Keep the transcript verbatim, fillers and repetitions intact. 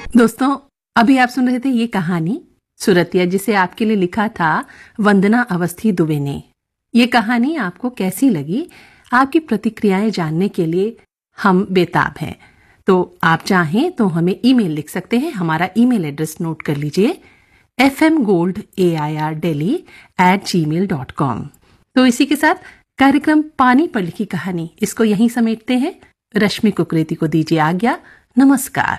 दोस्तों, अभी आप सुन रहे थे ये कहानी सुरतिया, जिसे आपके लिए लिखा था वंदना अवस्थी दुबे ने। ये कहानी आपको कैसी लगी? आपकी प्रतिक्रियाएं जानने के लिए हम बेताब हैं। तो आप चाहें तो हमें ईमेल लिख सकते हैं। हमारा ईमेल एड्रेस नोट कर लीजिए, F M gold A I R daily eight ji mail dot com. तो इसी के साथ कार्यक्रम पानी पर लिखी कहानी इसको यहीं समेटते हैं। रश्मि कुकरेती को दीजिए आज्ञा। नमस्कार।